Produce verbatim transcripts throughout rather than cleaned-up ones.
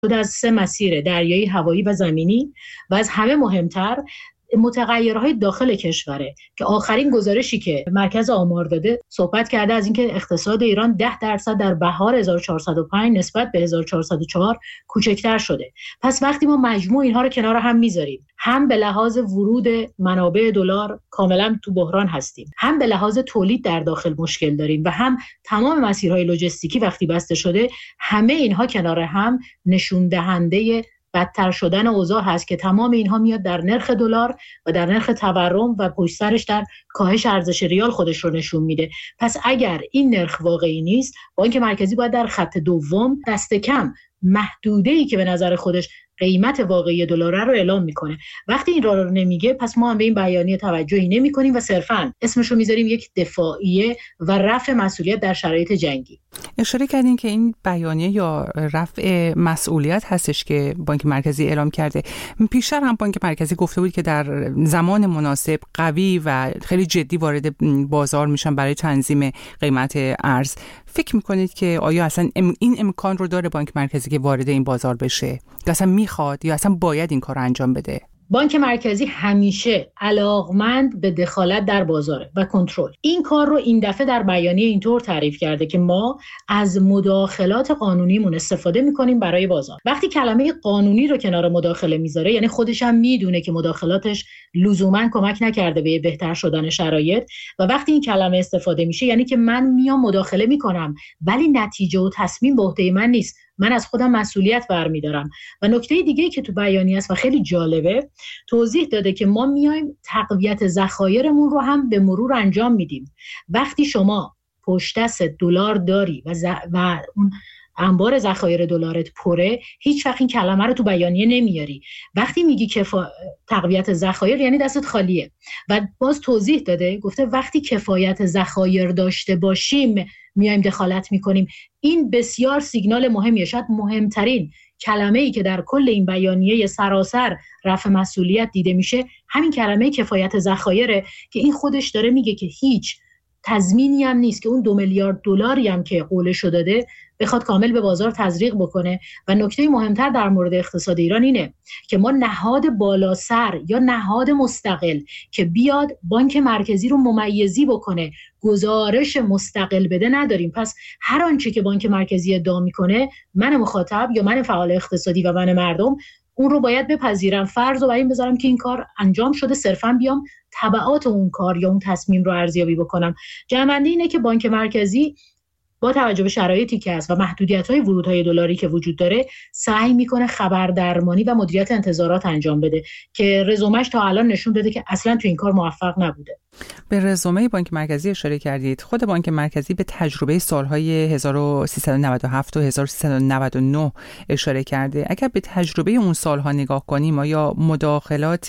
از سه مسیر دریایی، هوایی و زمینی و از همه مهمتر متغیرهای داخل کشوره که آخرین گزارشی که مرکز آمار داده صحبت کرده از اینکه اقتصاد ایران ده درصد در بهار هزار و چهارصد و پنج نسبت به هزار و چهارصد و چهار کوچکتر شده. پس وقتی ما مجموع اینها رو کنار هم میذاریم، هم به لحاظ ورود منابع دلار کاملا تو بحران هستیم، هم به لحاظ تولید در داخل مشکل داریم و هم تمام مسیرهای لوجستیکی وقتی بسته شده، همه اینها کنار هم نشون دهنده بدتر شدن اوضاع هست که تمام اینها میاد در نرخ دلار و در نرخ تورم و پشت سرش در کاهش ارزش ریال خودش رو نشون میده. پس اگر این نرخ واقعی نیست، بانک مرکزی باید در خط دوم دست کم محدوده‌ای که به نظر خودش قیمت واقعی دلار رو اعلام میکنه. وقتی این را رو نمیگه، پس ما هم به این بیانیه توجهی نمیکنیم و صرفاً اسمش رو میذاریم یک دفاعیه و رفع مسئولیت در شرایط جنگی. اشاره کردین که این بیانیه یا رفع مسئولیت هستش که بانک مرکزی اعلام کرده. پیشتر هم بانک مرکزی گفته بود که در زمان مناسب قوی و خیلی جدی وارد بازار میشن برای تنظیم قیمت ارز. فکر میکنید که آیا اصلا این امکان رو داره بانک مرکزی که وارد این بازار بشه؟ یا اصلا میخواد یا اصلا باید این کار رو انجام بده؟ بانک مرکزی همیشه علاقمند به دخالت در بازاره و کنترل. این کار رو این دفعه در بیانیه اینطور تعریف کرده که ما از مداخلات قانونیمون استفاده میکنیم برای بازار. وقتی کلمه قانونی رو کنار مداخله میذاره، یعنی خودش هم میدونه که مداخلاتش لزوما کمک نکرده به بهتر شدن شرایط، و وقتی این کلمه استفاده میشه یعنی که من میام مداخله میکنم ولی نتیجه و تصمیم به عهده من نیست، من از خودم مسئولیت برمیدارم. و نکته دیگه‌ای که تو بیانیه است و خیلی جالبه، توضیح داده که ما میایم تقویت ذخایرمون رو هم به مرور انجام میدیم. وقتی شما پشت دست دلار داری و, ز... و اون انبار ذخایر دلارت پره، هیچ وقت این کلمه رو تو بیانیه نمیاری. وقتی میگی کفا... تقویت ذخایر یعنی دستت خالیه. و باز توضیح داده، گفته وقتی کفایت ذخایر داشته باشیم میایم دخالت میکنیم. این بسیار سیگنال مهمیه، شاید مهمترین کلمه‌ای که در کل این بیانیه سراسر رفع مسئولیت دیده میشه همین کلمه کفایت ذخایره، که این خودش داره میگه که هیچ تضمینی هم نیست که اون دو میلیارد دلاری هم که قولش داده بخواد کامل به بازار تزریق بکنه. و نکته مهمتر در مورد اقتصاد ایران اینه که ما نهاد بالاسر یا نهاد مستقل که بیاد بانک مرکزی رو ممیزی بکنه، گزارش مستقل بده نداریم. پس هر آنچه که بانک مرکزی ادعا میکنه، من مخاطب یا من فعال اقتصادی و من مردم اون رو باید بپذیرم، فرض رو بر این بذارم که این کار انجام شده، صرفاً بیام تبعات اون کار یا اون تصمیم رو ارزیابی بکنم. جمعنده اینه که بانک مرکزی با توجه به شرایطی که هست و محدودیت‌های ورودهای دلاری که وجود داره، سعی میکنه خبردرمانی و مدیریت انتظارات انجام بده که رزومش تا الان نشون داده که اصلا تو این کار موفق نبوده. به رزومه بانک مرکزی اشاره کردید. خود بانک مرکزی به تجربه سالهای هزار و سیصد و نود و هفت و هزار و سیصد و نود و نه اشاره کرده. اگر به تجربه اون سالها نگاه کنیم، آیا مداخلات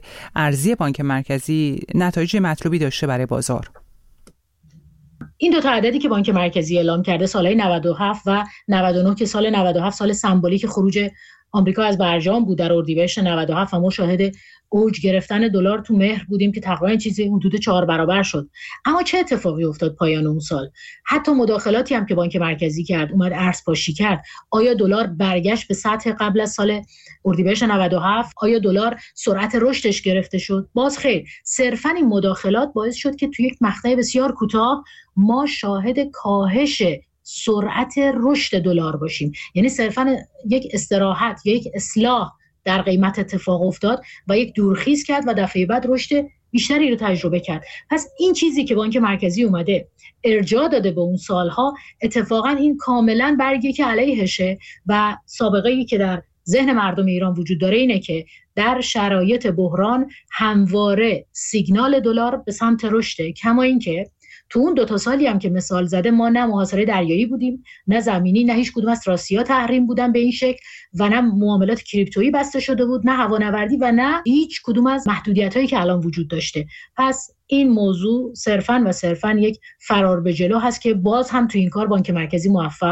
ارزی بانک مرکزی نتایج مطلوبی داشته برای بازار؟ این دو تا عددی که بانک مرکزی اعلام کرده، سالهای نود و هفت و نود و نه، که سال نود و هفت سال سمبولیک خروج آمریکا از برجام بود در اردیبهشت نود و هفت و ما شاهد اوج گرفتن دلار تو مهر بودیم که تقریبا چیزی حدود چهار برابر شد. اما چه اتفاقی افتاد پایان اون سال؟ حتی مداخلاتی هم که بانک مرکزی کرد، اومد ارز پاشی کرد، آیا دلار برگشت به سطح قبل از سال اردیبهشت نود و هفت؟ آیا دلار سرعت رشدش گرفته شد؟ باز خیر. صرفاً این مداخلات باعث شد که توی یک مقطع بسیار کوتاه ما شاهد کاهش سرعت رشد دلار باشیم. یعنی صرفاً یک استراحت یا یک اصلاح در قیمت اتفاق افتاد و یک دورخیز کرد و دفعه بعد رشد بیشتری رو تجربه کرد. پس این چیزی که بانک مرکزی اومده ارجاع داده به اون سالها، اتفاقا این کاملا برگه که علیهشه و سابقه‌ای که در ذهن مردم ایران وجود داره اینه که در شرایط بحران همواره سیگنال دلار به سمت رشده. کما اینکه تو اون دو تا سالی هم که مثال زده، ما نه محاصره دریایی بودیم، نه زمینی، نه هیچ کدوم از تراسی‌ها تحریم بودن به این شکل، و نه معاملات کریپتویی بسته شده بود، نه هوانوردی و نه هیچ کدوم از محدودیت‌هایی که الان وجود داشته. پس این موضوع صرفاً و صرفاً یک فرار به جلو هست که باز هم تو این کار بانک مرکزی موفق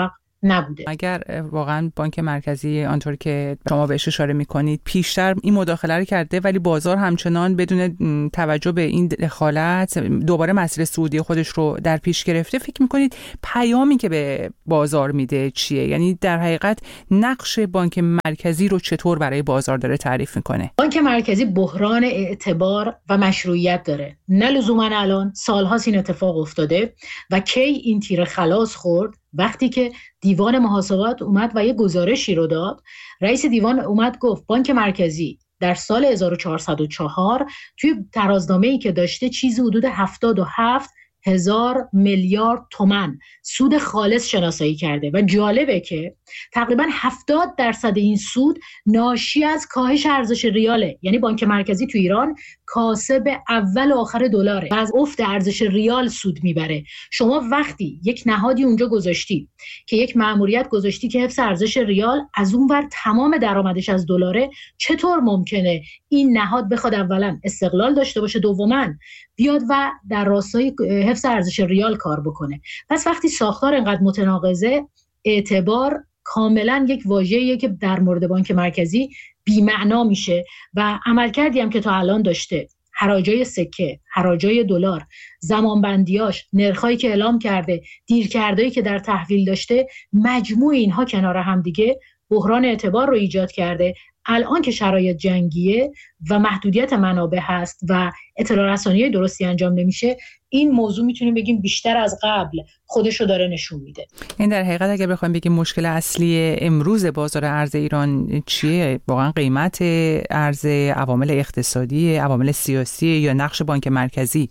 نبوده. اگر واقعا بانک مرکزی آنطور که شما بهش اشاره میکنید پیشتر این مداخله رو کرده ولی بازار همچنان بدون توجه به این دخالت دوباره مسیر صعودی خودش رو در پیش گرفته، فکر میکنید پیامی که به بازار میده چیه؟ یعنی در حقیقت نقش بانک مرکزی رو چطور برای بازار داره تعریف میکنه؟ بانک مرکزی بحران اعتبار و مشروعیت داره. نه لزوما الان، سالهاست این اتفاق افتاده و کی این تیر خلاص خورد؟ وقتی که دیوان محاسبات اومد و یه گزارشی رو داد. رئیس دیوان اومد گفت بانک مرکزی در سال هزار و چهارصد و چهار توی ترازنامه‌ای که داشته چیزی حدود هفتاد و هفت هزار میلیارد تومان سود خالص شناسایی کرده و جالبه که تقریبا هفتاد درصد این سود ناشی از کاهش ارزش ریاله. یعنی بانک مرکزی تو ایران کاسب اول و آخر دلاره و از افت ارزش ریال سود میبره. شما وقتی یک نهادی اونجا گذاشتی که یک مأموریت گذاشتی که حفظ ارزش ریال، از اون ور تمام درآمدش از دلاره، چطور ممکنه این نهاد بخواد اولا استقلال داشته باشه، دوما بیاد و در راستای حفظ ارزش ریال کار بکنه؟ پس وقتی ساختار اینقدر متناقضه، اعتبار کاملا یک واژه‌ایه که در مورد بانک مرکزی بی‌معنا میشه و عملکردی هم که تا الان داشته، حراجای سکه، حراجای دلار، زمانبندیاش، نرخایی که اعلام کرده، دیرکردهایی که در تحویل داشته، مجموع اینها کنار هم دیگه بحران اعتبار رو ایجاد کرده. الان که شرایط جنگیه و محدودیت منابع هست و اطلاع رسانی درستی انجام نمیشه، این موضوع میتونیم بگیم بیشتر از قبل خودش رو داره نشون میده. این در حقیقت اگر بخوایم بگیم مشکل اصلی امروز بازار ارز ایران چیه؟ واقعا قیمت ارز، عوامل اقتصادی، عوامل سیاسی یا نقش بانک مرکزی؟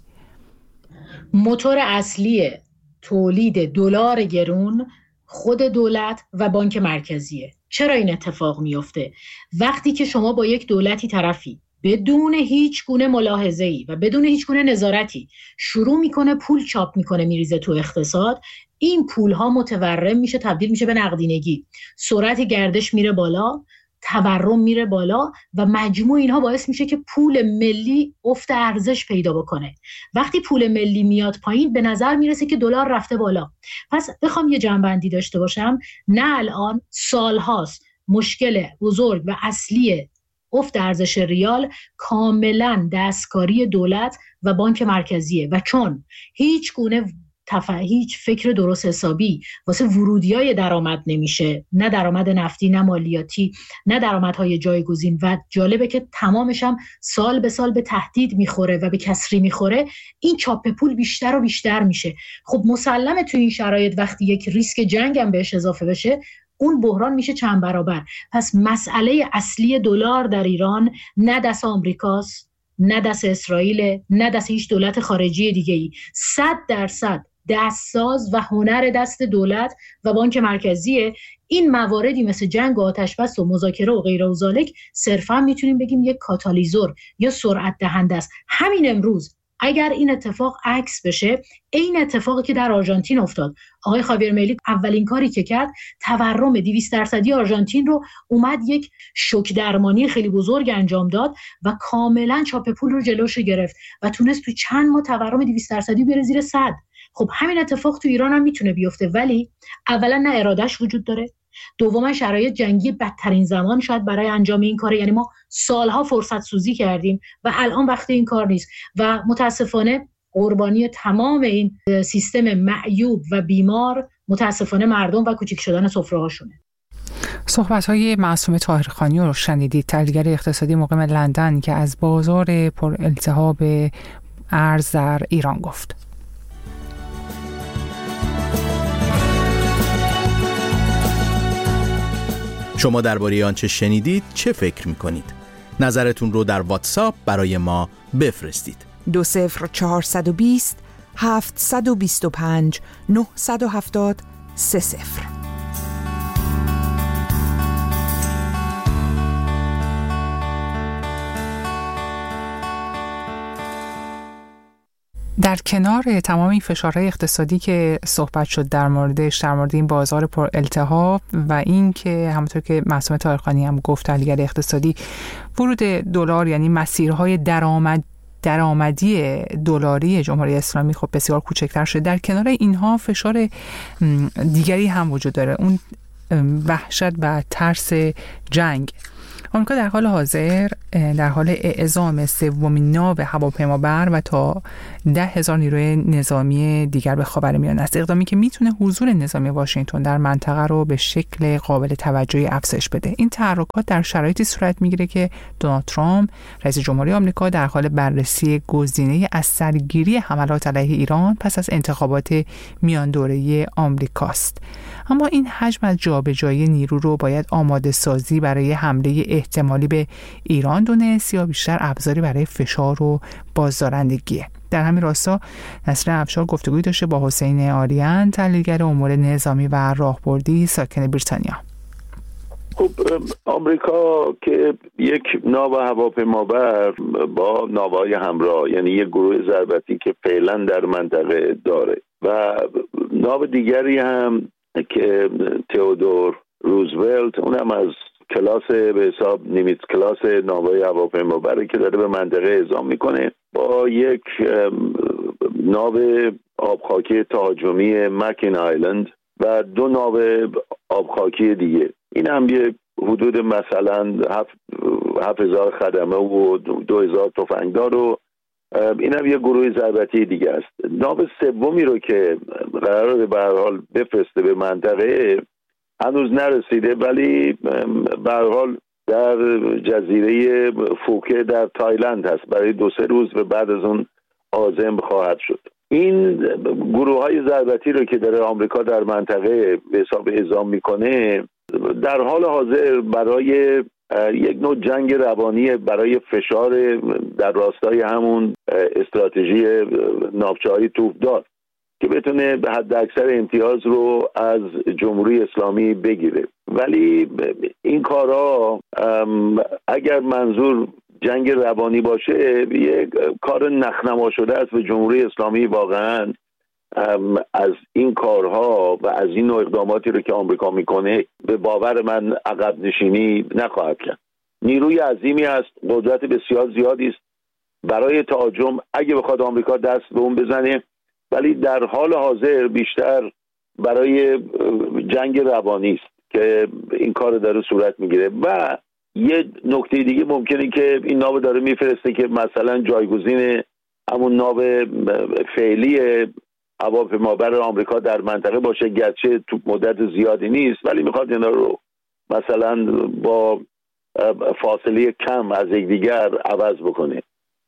موتور اصلی تولید دلار گرون خود دولت و بانک مرکزیه. چرا این اتفاق میفته؟ وقتی که شما با یک دولتی طرفی بدون هیچ گونه ملاحظه‌ای و بدون هیچ گونه نظارتی شروع میکنه پول چاپ میکنه میریزه تو اقتصاد، این پولها متورم میشه، تبدیل میشه به نقدینگی، سرعت گردش میره بالا، تورم میره بالا و مجموع اینها باعث میشه که پول ملی افت ارزش پیدا بکنه. وقتی پول ملی میاد پایین به نظر میرسه که دلار رفته بالا. پس بخوام یه جنبندی داشته باشم، نه الان، سالهاست مشکل بزرگ و اصلی افت ارزش ریال کاملا دستکاری دولت و بانک مرکزیه و چون هیچ گونه تف... هیچ فکر درست حسابی واسه ورودیای درآمد نمیشه، نه درآمد نفتی، نه مالیاتی، نه درآمدهای جایگزین و جالبه که تمامش هم سال به سال به تهدید میخوره و به کسری میخوره، این چاپ پول بیشتر و بیشتر میشه. خب مسلمه تو این شرایط وقتی یک ریسک جنگ هم بهش اضافه بشه، اون بحران میشه چند برابر. پس مسئله اصلی دلار در ایران نه دست آمریکاست، نه دست اسرائیل، نه دست هیچ دولت خارجی دیگه ای. صد درصد دستساز و هنر دست دولت و بانک مرکزیه. این مواردی مثل جنگ و آتشبس و مذاکره و غیره و ذالک صرفا میتونیم بگیم یک کاتالیزور یا سرعت دهنده است. همین امروز اگر این اتفاق عکس بشه، این اتفاقی که در آرژانتین افتاد، آقای خاویر میلی اولین کاری که کرد تورم دویست درصدی آرژانتین رو اومد یک شوک درمانی خیلی بزرگ انجام داد و کاملا چاپ پول رو جلوش گرفت و تونست تو چند ماه تورم دویست درصدی بره زیر صد. خب همین اتفاق تو ایران هم میتونه بیفته، ولی اولا نه ارادهش وجود داره، دوما شرایط جنگی بدترین زمان شاید برای انجام این کاره. یعنی ما سالها فرصت سوزی کردیم و الان وقت این کار نیست و متاسفانه قربانی تمام این سیستم معیوب و بیمار متاسفانه مردم و کوچیک شدن سفره‌هاشونه. صحبت‌های معصومه طاهرخانی رو شنیدید، تحلیلگر اقتصادی مقیم لندن که از بازار پر التهاب ارز در ایران گفت. شما درباره آنچه شنیدید چه فکر می‌کنید؟ نظرتون رو در واتساپ برای ما بفرستید. دو صفر چهارصد و بیست هفتصد و بیست و پنج نهصد و هفتاد سه صفر. در کنار تمام این فشارهای اقتصادی که صحبت شد در موردش، در مورد این بازار پر التهاب و این که همونطور که معصومه طاهرخانی هم گفت تحلیلگر اقتصادی، ورود دلار یعنی مسیرهای درآمد درآمدی دلاری جمهوری اسلامی خب بسیار کوچکتر شده. در کنار اینها فشار دیگری هم وجود داره، اون وحشت و ترس جنگ. آمریکا در حال حاضر در حال اعزام سومین ناو هواپیمابر و تا ده هزار نیروی نظامی دیگر به خاورمیانه است، اقدامی که میتونه حضور نظامی واشنگتن در منطقه رو به شکل قابل توجهی افزایش بده. این تحرکات در شرایطی صورت میگیره که دونالد ترامپ رئیس جمهوری آمریکا در حال بررسی گزینه از سرگیری حملات علیه ایران پس از انتخابات میان دوره‌ای آمریکاست. اما این حجم از جابجایی نیرو رو باید آماده سازی برای حمله احتمالی به ایران دونست یا بیشتر ابزاری برای فشار و بازدارندگیه؟ در همین راستا نسرین افشار گفتگوی داشته با حسین آریان، تحلیلگر امور نظامی و راهبردی ساکن بریتانیا. خب آمریکا که یک ناو هواپیمابر با ناوهای همراه، یعنی یک گروه ضربتی که فعلا در منطقه داره و ناو دیگری هم که تئودور روزولت، اونم از کلاس به حساب نیمیتز کلاس ناوهای هواپیمابره که داره به منطقه اعزام میکنه، با یک ناو آبخاکی تهاجمی مکین آیلند و دو ناو آبخاکی دیگه. این هم یه حدود مثلا هفت هزار خدمه و دو هزار تفنگدار و این هم یه گروه ضربتی دیگه است. ناو سومی رو که قراره به هر حال بفرسته به منطقه هنوز نرسیده، ولی به هر حال در جزیره فوکه در تایلند هست، برای دو سه روز و بعد از اون عازم خواهد شد. این گروه های ضربتی رو که داره آمریکا در منطقه به حساب اعزام میکنه در حال حاضر برای یک نوع جنگ روانی، برای فشار در راستای همون استراتژی ناوچه‌های توپدار که بتونه به حد اکثر امتیاز رو از جمهوری اسلامی بگیره. ولی این کارا اگر منظور جنگ روانی باشه یک کار نخنما شده است و جمهوری اسلامی واقعا از این کارها و از این نوع اقداماتی رو که آمریکا میکنه به باور من عقب نشینی نخواهد کرد. نیروی عظیمی است، قدرت بسیار زیادی است برای تهاجم اگه بخواد آمریکا دست به اون بزنه، ولی در حال حاضر بیشتر برای جنگ روانی است که این کار داره صورت میگیره. و یه نکته دیگه ممکنه که این ناو داره میفرسته که مثلا جایگزین همون ناو فعلی هواپیمابر آمریکا در منطقه باشه، گرچه تو مدت زیادی نیست، ولی میخواد اینا رو مثلا با فاصله کم از یکدیگر عوض بکنه.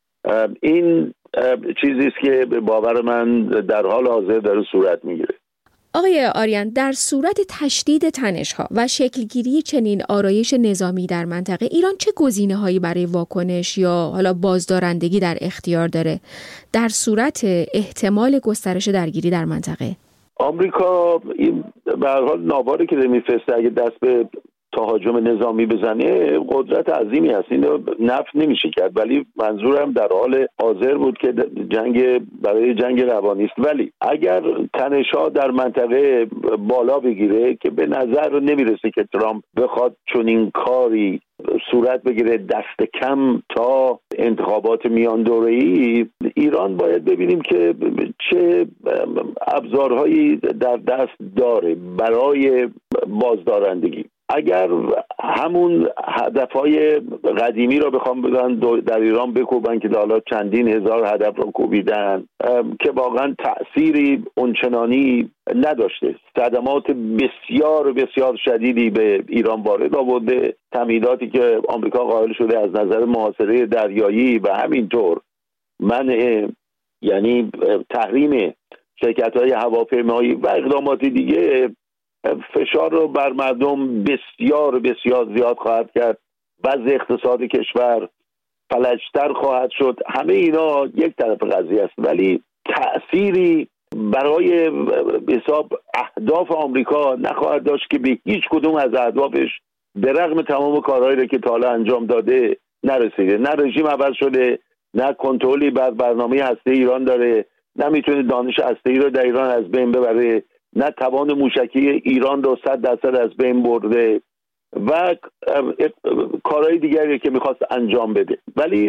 این چیزی است که به باور من در حال حاضر داره صورت میگیره. آقای آریان، در صورت تشدید تنش‌ها و شکلگیری چنین آرایش نظامی در منطقه، ایران چه گزینه‌هایی برای واکنش یا حالا بازدارندگی در اختیار داره در صورت احتمال گسترش درگیری در منطقه؟ آمریکا این به هر حال ناواری که میفرسته اگه دست به تهاجم نظامی بزنه قدرت عظیمی هست، اینو نفی نمیشه کرد، ولی منظورم در حال حاضر بود که جنگ برای جنگ روانی است. ولی اگر تنش‌ها در منطقه بالا بگیره که به نظر نمیرسه که ترامپ بخواد چنین کاری صورت بگیره، دست کم تا انتخابات میان دوره‌ای، ایران باید ببینیم که چه ابزارهایی در دست داره برای بازدارندگی. اگر همون هدفهای قدیمی رو بخوام بگن در ایران بکوبن که حالا چندین هزار هدف رو کوبیدن که واقعا تأثیری اونچنانی نداشته، صدمات بسیار بسیار شدیدی به ایران وارد آورده، تمهیداتی که آمریکا قائل شده از نظر محاصره دریایی و همینطور منع، یعنی تحریم شرکت‌های هواپیمایی و اقدامات دیگه، فشار رو بر مردم بسیار بسیار زیاد خواهد کرد، وضع اقتصاد کشور فلجتر خواهد شد. همه اینا یک طرف قضیه است، ولی تأثیری برای حساب اهداف آمریکا نخواهد داشت که به هیچ کدوم از اهدافش به رغم تمام کارهایی رو که تا حالا انجام داده نرسیده. نه رژیم عوض شده، نه کنترلی بر برنامه هسته‌ای ایران داره، نه میتونه دانش هسته‌ای رو در ایران از بین ببره، نه توان موشکی ایران رو صد درصد از بین برده و کارهای دیگری که میخواست انجام بده. ولی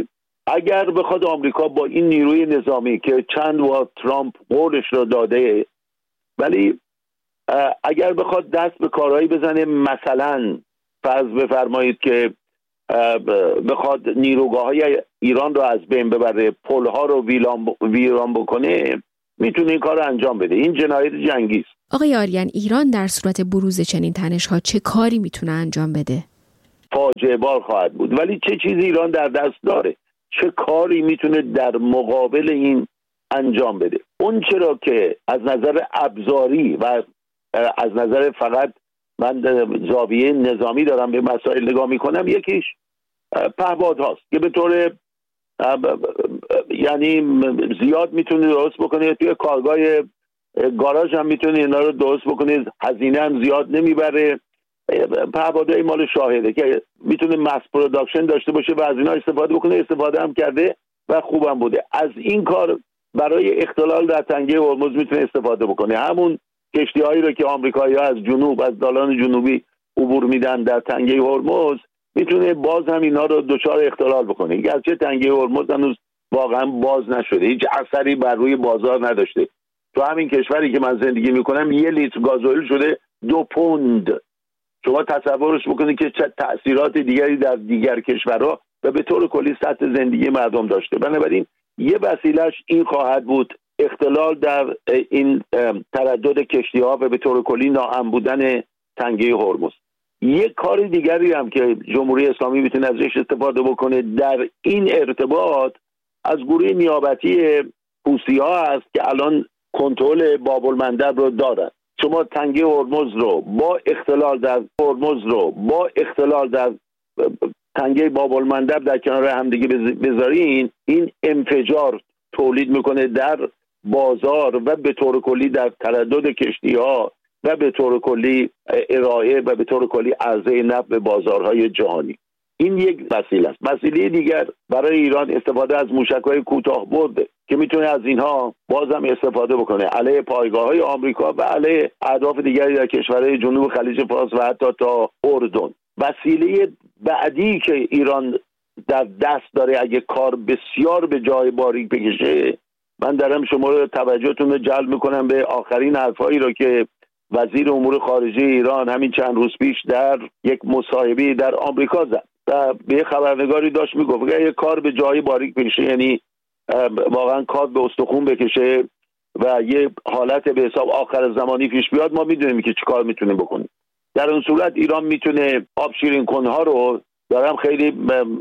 اگر بخواد آمریکا با این نیروی نظامی که چند بار ترامپ قولش رو داده، ولی اگر بخواد دست به کارهایی بزنه، مثلا فرض بفرمایید که بخواد نیروگاه‌های ایران رو از بین ببره، پل‌ها رو ویران بکنه، میتونه این کار رو انجام بده. این جنایت جنگی است. آقای آریان، ایران در صورت بروز چنین تنش‌ها چه کاری میتونه انجام بده؟ فاجعه بار خواهد بود. ولی چه چیزی ایران در دست داره؟ چه کاری میتونه در مقابل این انجام بده؟ اون چرا که از نظر ابزاری و از نظر فقط من زاویه نظامی دارم به مسائل نگاه میکنم، یکیش پهپاد هاست که به طور یعنی زیاد میتونه درست بکنه، توی کارگاه گاراژ هم میتونه اینا رو درست بکنه، هزینه هم زیاد نمیبره. پهپادهای مال شاهده که میتونه مس پروداکشن داشته باشه و از اینا استفاده بکنه، استفاده هم کرده و خوبم بوده. از این کار برای اختلال در تنگه هرمز میتونه استفاده بکنه. همون کشتی‌هایی رو که آمریکایی‌ها از جنوب از دالان جنوبی عبور میدن در تنگه هرمز، میتونه باز هم اینا رو دچار اختلال بکنه. گرچه تنگه هرمز هنوز واقعا باز نشده، هیچ اثری بر روی بازار نداشته. تو همین کشوری که من زندگی میکنم یه لیتر گازوئیل شده دو پوند. شما تصورش بکنید که چه تأثیرات دیگری در دیگر کشورها و به طور کلی سطح زندگی مردم داشته. بنابراین یه وسیلهش این خواهد بود، اختلال در این تردد کشتی‌ها و به طور کلی ناامن بودن تنگه هرمز. یک کار دیگری هم که جمهوری اسلامی میتونه ازش استفاده بکنه در این ارتباط، از گروه نیابتی حوثی‌ها هست که الان کنترل باب‌المندب رو دارن. شما تنگه هرمز رو با اختلال در هرمز رو با اختلال در تنگه باب‌المندب در کنار همدیگه بذارین، این انفجار تولید میکنه در بازار و به طور کلی در تردد کشتی‌ها و به طور کلی ارائه و به طور کلی عرضه نفت به بازارهای جهانی. این یک وسیله است. وسیله دیگر برای ایران استفاده از موشک‌های کوتاه برده که میتونه از اینها بازم استفاده بکنه علیه پایگاه‌های آمریکا و علیه اهداف دیگری در کشورهای جنوب خلیج فارس و حتی تا اردن. وسیله بعدی که ایران در دست داره اگه کار بسیار به جای باریک بکشه، من دارم شما رو توجهتون رو جلب میکنم به آخرین حرفایی رو که وزیر امور خارجه ایران همین چند روز پیش در یک مصاحبه در آمریکا زد و به خبرنگاری داشت میگفت اگه یه کار به جای باریک بکشه، یعنی واقعا کار به استخون بکشه و یه حالت به حساب آخر زمانی پیش بیاد، ما میدونیم که چی کار میتونیم بکنیم. در اون صورت ایران میتونه آب شیرین کنها رو، دارم خیلی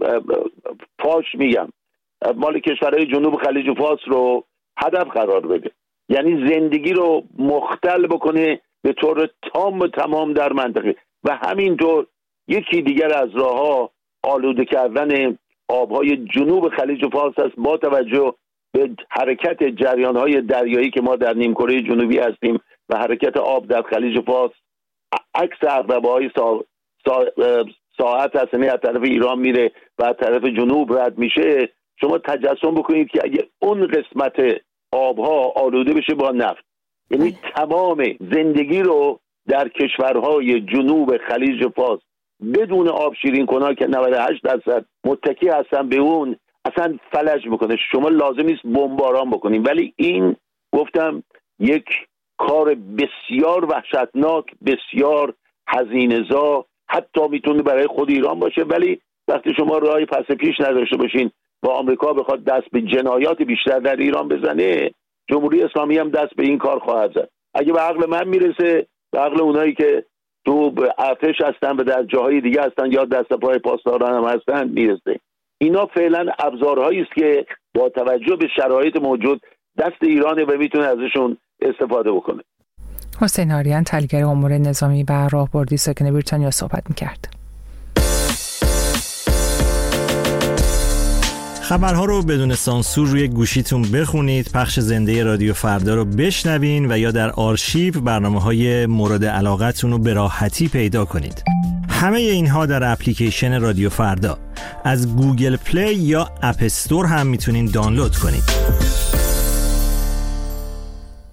فاش میگم، مال کشورهای جنوب خلیج فارس رو هدف قرار بده، یعنی زندگی رو مختل بکنه به طور تام و تمام در منطقه. و همینطور یکی دیگر از راه‌ها آلوده کردن آبهای جنوب خلیج فارس است با توجه به حرکت جریان‌های دریایی که ما در نیمکره جنوبی هستیم و حرکت آب در خلیج فارس عکس عقربه‌های سا... سا... ساعت هست، یعنی از طرف ایران میره و از طرف جنوب رد میشه. شما تجسم بکنید که اگه اون قسمت آبها آلوده بشه با نفت، یعنی تمام زندگی رو در کشورهای جنوب خلیج فارس بدون آب شیرین کنها که نود و هشت درصد متکی هستن به اون، اصلا فلج میکنه. شما لازم نیست بمباران بکنید، ولی این گفتم یک کار بسیار وحشتناک، بسیار هزینه‌زا، حتی میتونه برای خود ایران باشه. ولی وقتی شما راهی پس پیش نداشته باشین و آمریکا بخواد دست به جنایات بیشتر در ایران بزنه، جمهوری اسلامی هم دست به این کار خواهد زد. اگه به عقل من میرسه، به عقل اونایی که تو ارتش هستن و در جاهای دیگه هستن یا دست پای پاسداران هم هستن میرسه. اینا فعلا ابزارهایی است که با توجه به شرایط موجود دست ایرانه و میتونه ازشون استفاده بکنه. حسین آریان، تحلیلگر امور نظامی و راهبردی ساکن بریتانیا صحبت می‌کرد. خبرها رو بدون سانسور روی گوشیتون بخونید، پخش زنده رادیو فردا رو بشنوین و یا در آرشیو برنامه‌های مورد علاقتون رو به راحتی پیدا کنید. همه اینها در اپلیکیشن رادیو فردا از گوگل پلی یا اپ استور هم میتونین دانلود کنید.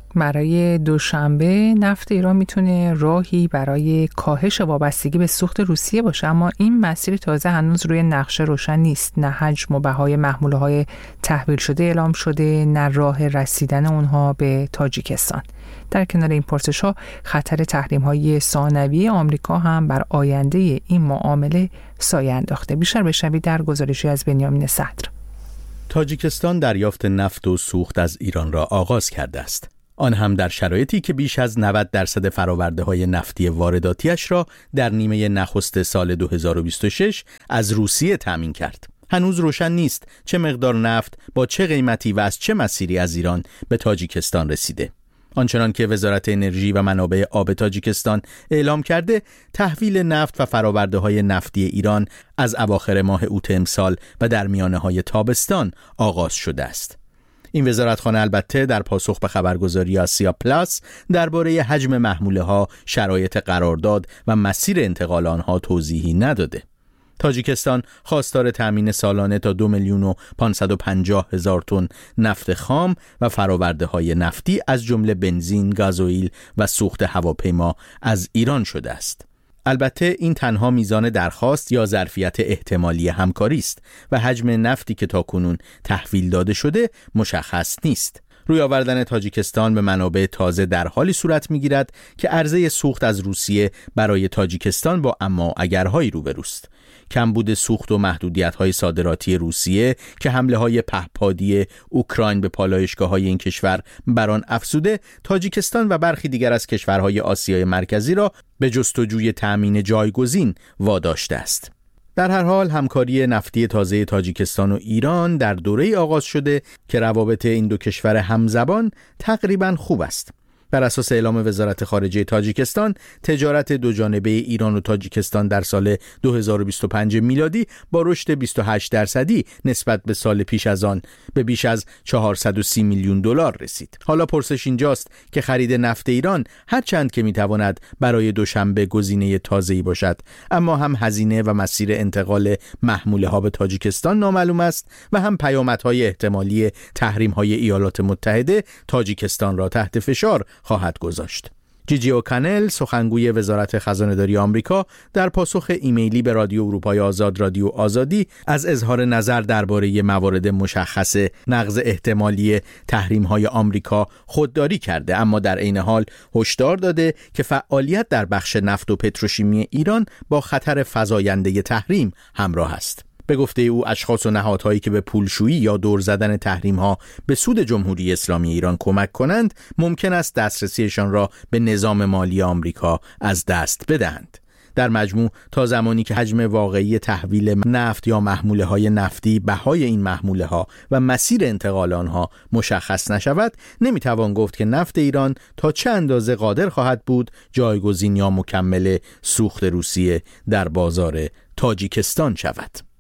برای دوشنبه نفت ایران میتونه راهی برای کاهش وابستگی به سوخت روسیه باشه، اما این مسیر تازه هنوز روی نقشه روشن نیست. نه حجم و بهای محموله‌های تحویل شده اعلام شده، نه راه رسیدن اونها به تاجیکستان. در کنار این پرسش‌ها خطر تحریم‌های ثانویه آمریکا هم بر آینده این معامله سایه انداخته. بیشتر بشنوید در گزارشی از بنیامین صدر. تاجیکستان دریافت نفت و سوخت از ایران را آغاز کرده است. آن هم در شرایطی که بیش از نود درصد فرآورده‌های نفتی وارداتیش را در نیمه نخست سال دو هزار و بیست و شش از روسیه تامین کرد. هنوز روشن نیست چه مقدار نفت با چه قیمتی و از چه مسیری از ایران به تاجیکستان رسیده. آنچنان که وزارت انرژی و منابع آب تاجیکستان اعلام کرده، تحویل نفت و فرآورده‌های نفتی ایران از اواخر ماه اوت امسال و در میانه‌های تابستان آغاز شده است. این وزارتخانه البته در پاسخ به خبرگزاری آسیا پلاس درباره حجم محموله‌ها، شرایط قرارداد و مسیر انتقال آنها توضیحی نداده. تاجیکستان خواستار تامین سالانه تا دو میلیون و پانصد و پنجاه هزار تن نفت خام و فرآورده‌های نفتی از جمله بنزین، گازوئیل و سوخت هواپیما از ایران شده است. البته این تنها میزان درخواست یا ظرفیت احتمالی همکاری است و حجم نفتی که تاکنون تحویل داده شده مشخص نیست. روی آوردن تاجیکستان به منابع تازه در حالی صورت می‌گیرد که عرضه سوخت از روسیه برای تاجیکستان با اما اگرهایی روبروست. کمبود سوخت و محدودیت‌های صادراتی روسیه که حمله‌های پهپادی اوکراین به پالایشگاه‌های این کشور بر آن افزوده، تاجیکستان و برخی دیگر از کشورهای آسیای مرکزی را به جستجوی تأمین جایگزین واداشته است. در هر حال همکاری نفتی تازه تاجیکستان و ایران در دوره‌ای آغاز شده که روابط این دو کشور همزبان تقریباً خوب است. بر اساس اعلام وزارت خارجه تاجیکستان، تجارت دو جانبه ایران و تاجیکستان در سال دو هزار و بیست و پنج میلادی با رشد بیست و هشت درصدی نسبت به سال پیش از آن به بیش از چهارصد و سی میلیون دلار رسید. حالا پرسش اینجاست که خرید نفت ایران هرچند که میتواند برای دوشنبه گزینه تازه‌ای باشد، اما هم هزینه و مسیر انتقال محموله‌ها به تاجیکستان نامعلوم است و هم پیامدهای احتمالی تحریم‌های ایالات متحده تاجیکستان را تحت فشار خواهد گذاشت. جیجی اوکانل، سخنگوی وزارت خزانه‌داری آمریکا، در پاسخ ایمیلی به رادیو اروپای آزاد رادیو آزادی از اظهار نظر درباره موارد مشخص نقض احتمالی تحریم‌های آمریکا خودداری کرده، اما در عین حال هشدار داده که فعالیت در بخش نفت و پتروشیمی ایران با خطر فزاینده تحریم همراه است. به گفته او اشخاص و نهادهایی که به پولشویی یا دور زدن تحریم‌ها به سود جمهوری اسلامی ایران کمک کنند ممکن است دسترسیشان را به نظام مالی آمریکا از دست بدهند. در مجموع تا زمانی که حجم واقعی تحویل نفت یا محموله‌های نفتی، بهای این محموله‌ها و مسیر انتقال آنها مشخص نشود، نمیتوان گفت که نفت ایران تا چه اندازه قادر خواهد بود جایگزین یا مکمل سوخت روسیه در بازار تاجیکستان شود.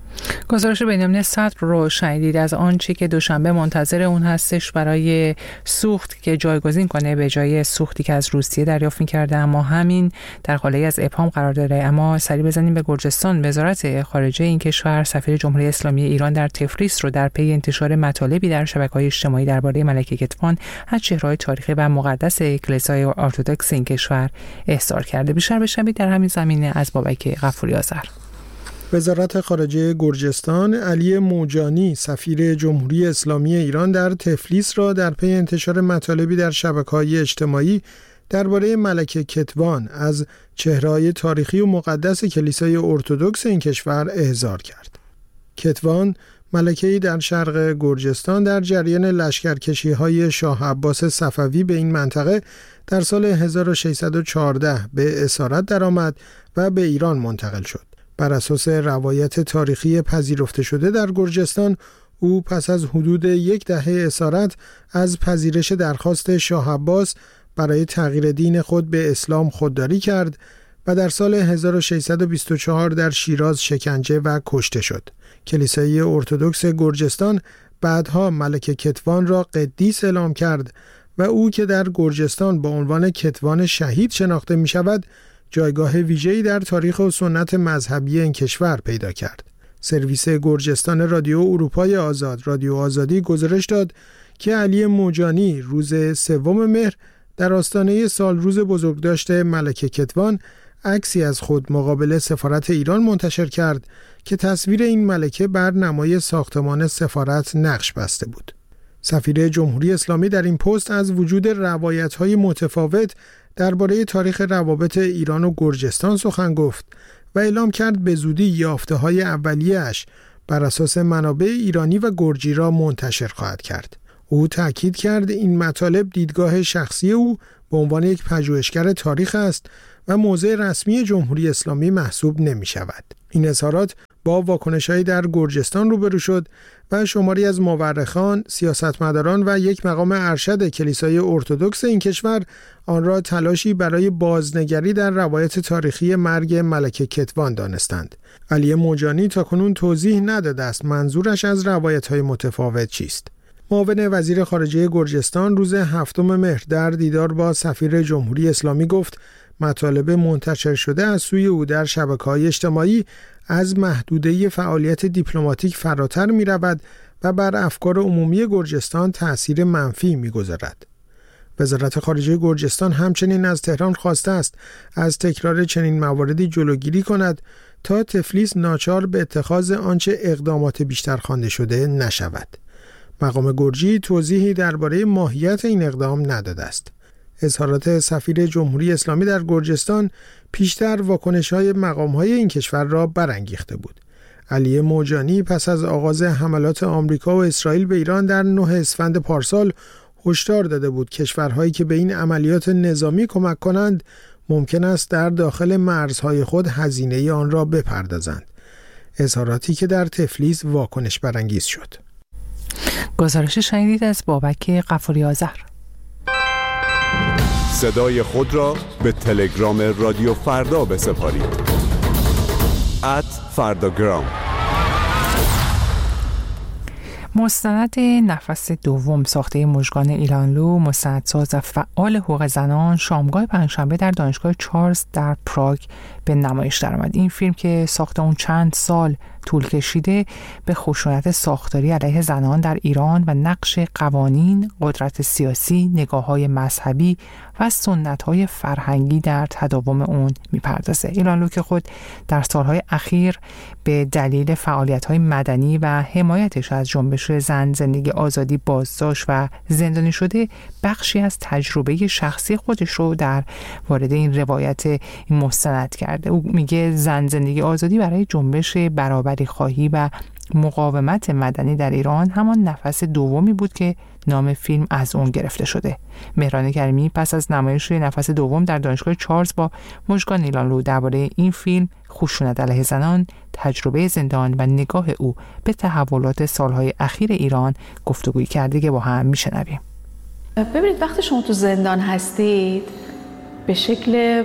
گزارش بنیامین صدر رو شنیدید از آنچه که دوشنبه منتظر اون هستش برای سوخت که جایگزین کنه به جای سوختی که از روسیه دریافت می‌کرده، اما همین در حاله از ابهام قرار داره. اما سری بزنیم به گرجستان. وزارت خارجه این کشور سفیر جمهوری اسلامی ایران در تفلیس رو در پی انتشار مطالبی در شبکه‌های اجتماعی درباره ملکه کتوان از چهره‌های تاریخی و مقدس کلیسای ارتدوکس این کشور احضار کرده. بیشتر بشنوید در همین زمینه از بابک غفوری آذر. وزارت خارجه گرجستان علی موجانی سفیر جمهوری اسلامی ایران در تفلیس را در پی انتشار مطالبی در شبکه‌های اجتماعی درباره ملکه کتوان از چهره‌های تاریخی و مقدس کلیسای ارتدوکس این کشور احضار کرد. کتوان ملکه‌ای در شرق گرجستان در جریان لشکرکشی‌های شاه عباس صفوی به این منطقه در سال هزار و ششصد و چهارده به اسارت درآمد و به ایران منتقل شد. بر اساس روایت تاریخی پذیرفته شده در گرجستان، او پس از حدود یک دهه اسارت از پذیرش درخواست شاه عباس برای تغییر دین خود به اسلام خودداری کرد و در سال هزار و ششصد و بیست و چهار در شیراز شکنجه و کشته شد. کلیسای ارتدوکس گرجستان بعدها ملکه کتوان را قدیس اعلام کرد و او که در گرجستان با عنوان کتوان شهید شناخته می شود، جایگاه ویژه‌ای در تاریخ و سنت مذهبی این کشور پیدا کرد. سرویس گرجستان رادیو اروپای آزاد رادیو آزادی گزارش داد که علی موجانی روز سوم مهر در آستانه سالروز بزرگداشت ملکه کتوان عکسی از خود مقابل سفارت ایران منتشر کرد که تصویر این ملکه بر نمای ساختمان سفارت نقش بسته بود. سفیر جمهوری اسلامی در این پست از وجود روایت‌های متفاوت درباره تاریخ روابط ایران و گرجستان سخن گفت و اعلام کرد به زودی یافته‌های اولیه‌اش بر اساس منابع ایرانی و گرجی را منتشر خواهد کرد. او تأکید کرد این مطالب دیدگاه شخصی او به عنوان یک پژوهشگر تاریخ است و موضع رسمی جمهوری اسلامی محسوب نمی شود. این اظهارات با واکنش‌هایی در گرجستان روبرو شد و شماری از مورخان، سیاستمداران و یک مقام ارشد کلیسای ارتدوکس این کشور آن را تلاشی برای بازنگری در روایت تاریخی مرگ ملکه کتوان دانستند. علی موجانی تاکنون توضیح نداده است منظورش از روایت‌های متفاوت چیست. معاون وزیر خارجه گرجستان روز هفتم مهر در دیدار با سفیر جمهوری اسلامی گفت مطالب منتشر شده از سوی او در شبکه‌های اجتماعی از محدوده فعالیت دیپلماتیک فراتر می رود و بر افکار عمومی گرجستان تأثیر منفی می گذارد. وزارت خارجه گرجستان همچنین از تهران خواسته است از تکرار چنین مواردی جلوگیری کند تا تفلیس ناچار به اتخاذ آنچه اقدامات بیشتر خوانده شده نشود. مقام گرجی توضیحی درباره ماهیت این اقدام نداده است. اظهارات سفیر جمهوری اسلامی در گرجستان پیشتر واکنش‌های مقام‌های این کشور را برانگیخته بود. علی موجانی پس از آغاز حملات آمریکا و اسرائیل به ایران در نه اسفند پارسال هشدار داده بود کشورهایی که به این عملیات نظامی کمک کنند ممکن است در داخل مرزهای خود هزینه آن را بپردازند. اظهاراتی که در تفلیس واکنش برانگیز شد. گزارش شنیدید از بابک غفوری آذر. صدای خود را به تلگرام رادیو فردا بسپارید. ات فرداگرام. مستند نفس دوم ساخته مژگان ایلانلو، مستندساز و فعال حقوق زنان، شامگاه پنجشنبه در دانشگاه چارلز در پراگ به نمایش درآمد. این فیلم که ساخت اون چند سال طول کشیده به خشونت ساختاری علیه زنان در ایران و نقش قوانین، قدرت سیاسی، نگاه‌های مذهبی و سنت‌های فرهنگی در تداوم اون می‌پردازه. ایلانلو که خود در سالهای اخیر به دلیل فعالیت‌های مدنی و حمایتش از جنبش زن زندگی آزادی بازداشت و زندانی شده، بخشی از تجربه شخصی خودش رو در وارد این روایت این مستند کرده. او میگه زن زندگی آزادی برای جنبش برابری خواهی و مقاومت مدنی در ایران همان نفس دومی بود که نام فیلم از اون گرفته شده. مهران کریمی پس از نمایش نفس دوم در دانشگاه چارلز با مژگان ایلانلو درباره این فیلم، خشونت علیه زنان، تجربه زندان و نگاه او به تحولات سالهای اخیر ایران گفتگویی کرده که با هم میشنویم. ببینید وقتی شما تو زندان هستید به شکل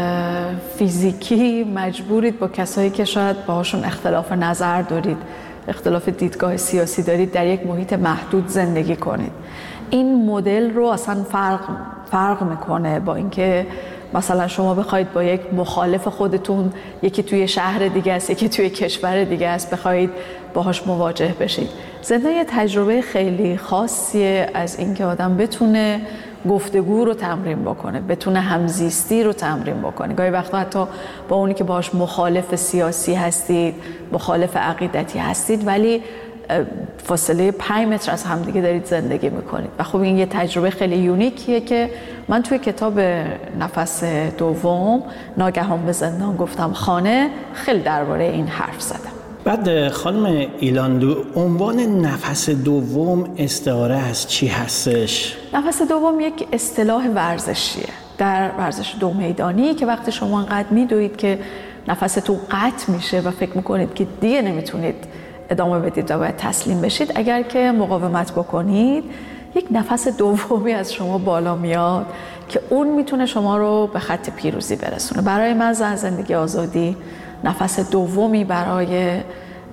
فیزیکی مجبورید با کسایی که شاید باهاشون اختلاف نظر دارید، اختلاف دیدگاه سیاسی دارید، در یک محیط محدود زندگی کنید. این مدل رو اصلا فرق فرق میکنه با اینکه مثلا شما بخواید با یک مخالف خودتون، یکی توی شهر دیگه است، یکی توی کشور دیگه است، بخواید باهاش مواجه بشید. زندان یه تجربه خیلی خاصیه از اینکه آدم بتونه گفتگو رو تمرین بکنه، بتونه همزیستی رو تمرین بکنه. گاهی وقتا حتی با اونی که باهاش مخالف سیاسی هستید، مخالف عقیدتی هستید، ولی فاصله پنج متر از همدیگه دارید زندگی میکنید. و خب این یه تجربه خیلی یونیکیه که من توی کتاب نفس دوم، ناگهان به زندان گفتم خانه، خیلی درباره این حرف زدم. بعد خانم ایلانلو، عنوان نفس دوم استعاره از چی هستش؟ نفس دوم یک اصطلاح ورزشیه. در ورزش دو میدانی که وقتی شما انقدر میدوید که نفستون قطع میشه و فکر میکنید که دیگه نمیتونید ادامه بدید و باید تسلیم بشید، اگر که مقاومت بکنید یک نفس دومی از شما بالا میاد که اون میتونه شما رو به خط پیروزی برسونه. برای من زن زندگی آزادی نفس دومی برای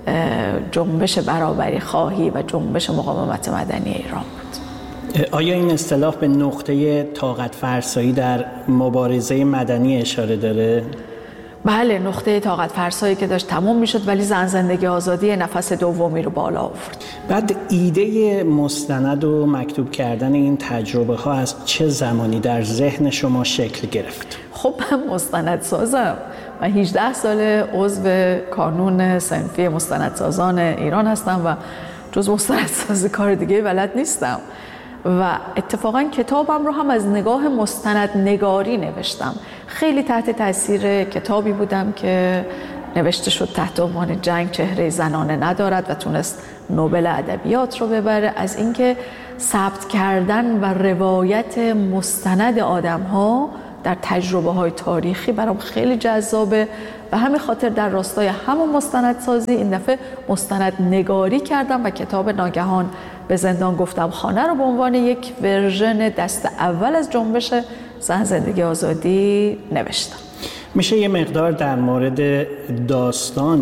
جنبش برابری خواهی و جنبش مقاومت مدنی ایران بود. آیا این اصطلاح به نقطه طاقت فرسایی در مبارزه مدنی اشاره داره؟ بله، نقطه طاقت فرسایی که داشت تموم میشد، ولی زن زندگی آزادی نفس دومی رو بالا آورد. بعد ایده مستند و مکتوب کردن این تجربه ها از چه زمانی در ذهن شما شکل گرفت؟ خب من مستندسازم. من هجده سال عضو کانون صنفی مستندسازان ایران هستم و جز مستندسازی کار دیگه بلد نیستم و اتفاقا کتابم رو هم از نگاه مستند نگاری نوشتم. خیلی تحت تاثیر کتابی بودم که نوشته شد تحت عنوان جنگ چهره زنانه ندارد و تونست نوبل ادبیات رو ببره، از اینکه ثبت کردن و روایت مستند آدم‌ها در تجربه های تاریخی برام خیلی جذابه و همین خاطر در راستای همون مستندسازی این دفعه مستند نگاری کردم و کتاب ناگهان به زندان گفتم خانه رو به عنوان یک ورژن دست اول از جنبش زن زندگی آزادی نوشتم. میشه یه مقدار در مورد داستان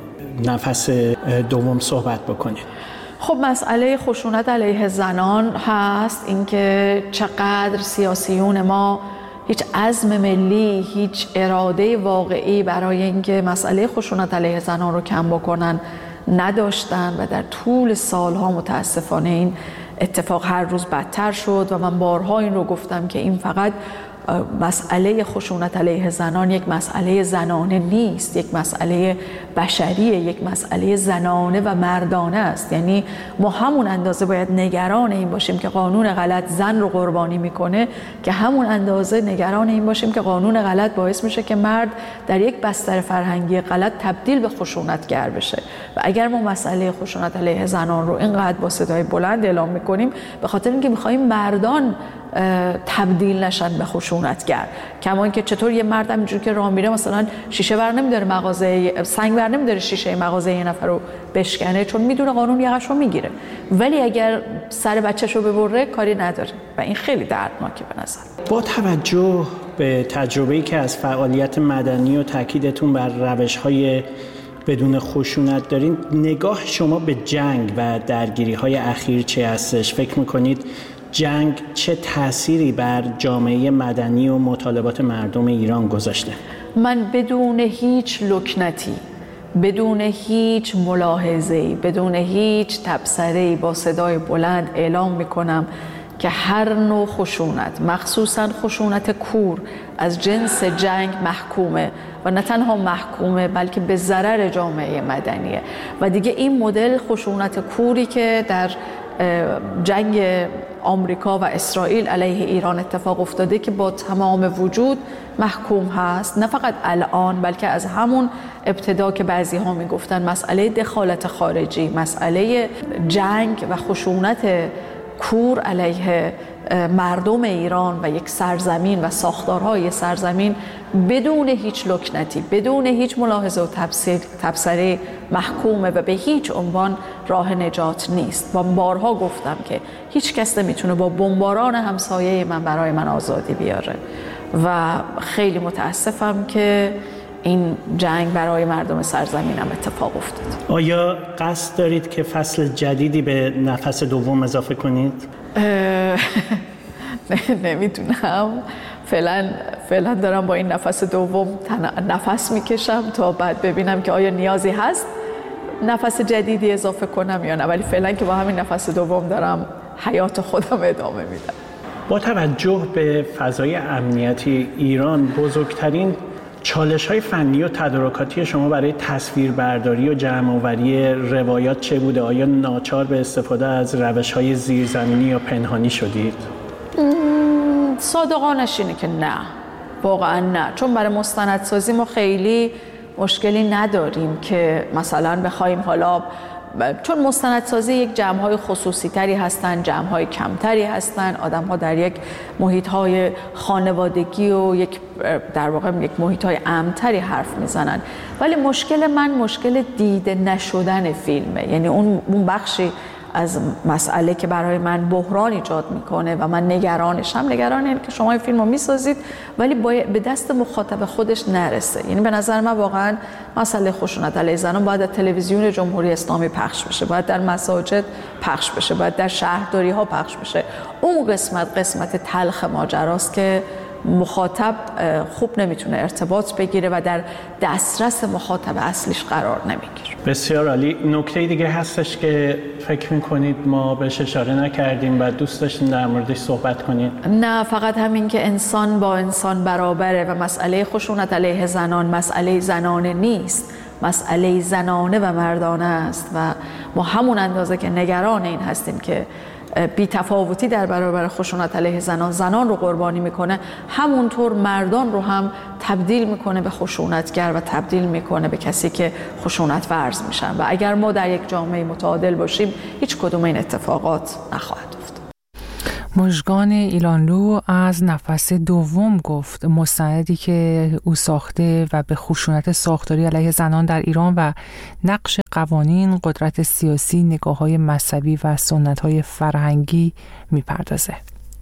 نفس دوم صحبت بکنید؟ خب مسئله خشونت علیه زنان هست، اینکه چقدر سیاسیون ما هیچ عزم ملی، هیچ اراده واقعی برای اینکه مسئله خشونت علیه زنان رو کم بکنن نداشتن و در طول سالها متاسفانه این اتفاق هر روز بدتر شد و من بارها این رو گفتم که این فقط مسئله خشونت علیه زنان یک مسئله زنانه نیست، یک مسئله بشریه، یک مسئله زنانه و مردانه است. یعنی ما همون اندازه باید نگران این باشیم که قانون غلط زن رو قربانی میکنه که همون اندازه نگران این باشیم که قانون غلط باعث میشه که مرد در یک بستر فرهنگی غلط تبدیل به خشونتگر بشه. و اگر ما مسئله خشونت علیه زنان رو اینقدر با صدای بلند اعلام میکنیم به خاطر اینکه میخوایم مردان تبدیل نشن به خشونتگر، کما اینکه چطور یه مرد همینجوری که راه میره مثلا شیشه ور نمیداره مغازه سنگ ور نمیداره شیشه مغازه یه نفر رو بشکنه چون میدونه قانون یقش رو میگیره، ولی اگر سر بچه‌شو ببره کاری نداره و این خیلی دردناکه به نظر. با توجه به تجربه‌ای که از فعالیت مدنی و تاکیدتون بر روش‌های بدون خشونت دارین، نگاه شما به جنگ و درگیری‌های اخیر چه هستش؟ فکر می‌کنید جنگ چه تأثیری بر جامعه مدنی و مطالبات مردم ایران گذاشته؟ من بدون هیچ لکنتی، بدون هیچ ملاحظه‌ای، بدون هیچ تبصره‌ای با صدای بلند اعلام میکنم که هر نوع خشونت، مخصوصاً خشونت کور از جنس جنگ محکومه و نه تنها محکومه بلکه به ضرر جامعه مدنیه و دیگه این مدل خشونت کوری که در جنگ آمریکا و اسرائیل علیه ایران اتفاق افتاده که با تمام وجود محکوم هست، نه فقط الان بلکه از همون ابتدا که بعضی ها می گفتن مسئله دخالت خارجی، مسئله جنگ و خشونت کور علیه مردم ایران و یک سرزمین و ساختارهای سرزمین بدون هیچ لکنتی، بدون هیچ ملاحظه و تبصره محکومه و به هیچ عنوان راه نجات نیست. و بارها گفتم که هیچ کس نمیتونه با بمباران همسایه من برای من آزادی بیاره و خیلی متاسفم که این جنگ برای مردم سرزمینم اتفاق افتاد. آیا قصد دارید که فصل جدیدی به نفس دوم اضافه کنید؟ نمیتونم. فعلا فعلا دارم با این نفس دوم نفس میکشم تا بعد ببینم که آیا نیازی هست نفس جدیدی اضافه کنم یا نه، ولی فعلا که با همین نفس دوم دارم حیات خودم ادامه میدم. با توجه به فضای امنیتی ایران، بزرگترین چالش‌های فنی و تدارکاتی شما برای تصویربرداری و جمع‌آوری روایات چه بوده؟ آیا ناچار به استفاده از روش‌های زیرزمینی یا پنهانی شدید؟ صادقانش اینه که نه، واقعا نه، چون برای مستندسازی ما خیلی مشکلی نداریم که مثلا بخوایم حالا، چون مستندسازی یک جمع‌های خصوصی تری هستن، جمع‌های کمتری هستن، آدم‌ها در یک محیط‌های خانوادگی و یک در واقع یک محیط‌های امن‌تری حرف میزنن، ولی مشکل من مشکل دیده نشدن فیلمه. یعنی اون اون بخشی از مسئله که برای من بحران ایجاد میکنه و من نگرانشم، نگران اینه که شما این فیلم رو میسازید ولی به دست مخاطب خودش نرسه. یعنی به نظر من واقعا مسئله خشونت علیه زنان باید در تلویزیون جمهوری اسلامی پخش بشه، باید در مساجد پخش بشه، باید در شهرداری ها پخش بشه. اون قسمت قسمت تلخ ماجراست که مخاطب خوب نمیتونه ارتباط بگیره و در دسترس مخاطب اصلیش قرار نمیگیره. بسیار عالی. نکته دیگه هستش که فکر میکنید ما بهش اشاره نکردیم و دوست داشتیم در موردش صحبت کنید؟ نه، فقط همین که انسان با انسان برابره و مسئله خشونت علیه زنان مسئله زنانه نیست، مسئله زنانه و مردانه است و ما همون اندازه که نگران این هستیم که بی تفاوتی در برابر خشونت علیه زنان زنان رو قربانی میکنه، همونطور مردان رو هم تبدیل میکنه به خشونتگر و تبدیل میکنه به کسی که خشونت ورز میشن و اگر ما در یک جامعه متعادل باشیم هیچ کدوم این اتفاقات نخواهد افتاد. مژگان ایلانلو از نفس دوم گفت. مستندی که او ساخته و به خشونت ساختاری علیه زنان در ایران و نقش قوانین، قدرت سیاسی، نگاه‌های مذهبی و سنت‌های فرهنگی می‌پردازه.